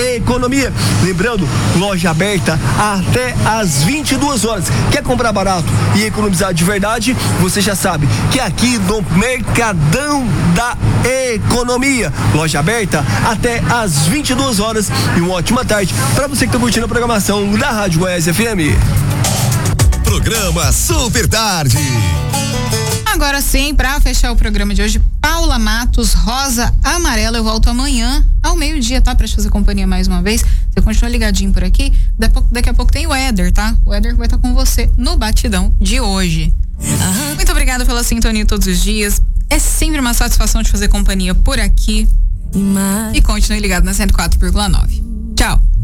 economia. Lembrando, loja aberta até às 22 horas. Quer comprar barato e economizar de verdade? Você já sabe que aqui no Mercadão da Economia, loja aberta até às 22 horas. E uma ótima tarde para você que está curtindo a programação da Rádio Goiás FM. Programa Super Tarde. Agora sim, para fechar o programa de hoje, Paula Matos, Rosa Amarela. Eu volto amanhã ao meio-dia, tá? Pra te fazer companhia mais uma vez. Você continua ligadinho por aqui. Daqui a pouco tem o Éder, tá? O Éder vai estar com você no Batidão de hoje. Muito obrigada pela sintonia todos os dias. É sempre uma satisfação te fazer companhia por aqui. E continue ligado na 104,9. Tchau.